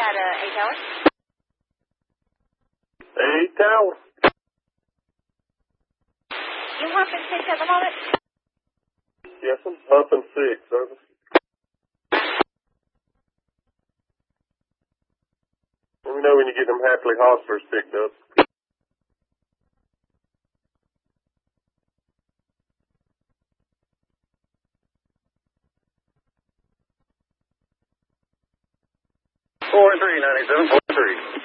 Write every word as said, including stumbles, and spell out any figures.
got uh, eight hours? Eight tower. You humping six at the moment? Yes, I'm humping six, service. Let me know when you get them Hackley hostlers picked up. Four and three, ninety-seven, four and three.